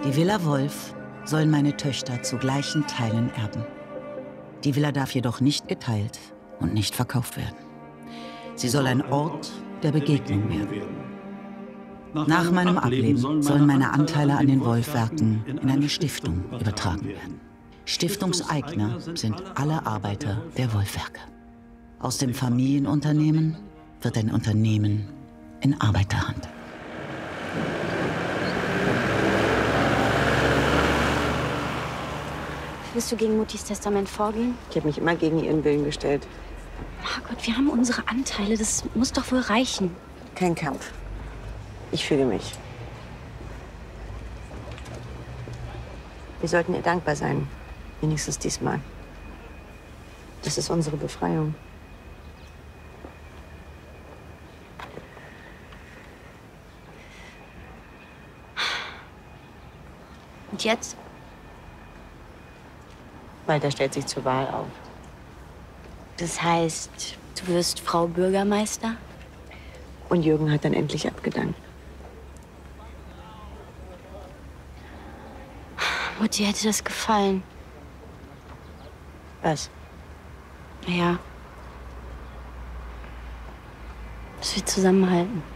Die Villa Wolf sollen meine Töchter zu gleichen Teilen erben. Die Villa darf jedoch nicht geteilt und nicht verkauft werden. Sie soll ein Ort der Begegnung werden. Nach meinem Ableben sollen meine Anteile an den Wolf-Werken in eine Stiftung übertragen werden. Stiftungseigner sind alle Arbeiter der Wolf-Werke. Aus dem Familienunternehmen wird ein Unternehmen in Arbeiterhand. Wirst du gegen Muttis Testament vorgehen? Ich habe mich immer gegen ihren Willen gestellt. Margot, wir haben unsere Anteile. Das muss doch wohl reichen. Kein Kampf. Ich füge mich. Wir sollten ihr dankbar sein. Wenigstens diesmal. Das ist unsere Befreiung. Und jetzt? Walter stellt sich zur Wahl auf. Das heißt, du wirst Frau Bürgermeister? Und Jürgen hat dann endlich abgedankt. Mutti hätte das gefallen. Was? Naja. Dass wir zusammenhalten.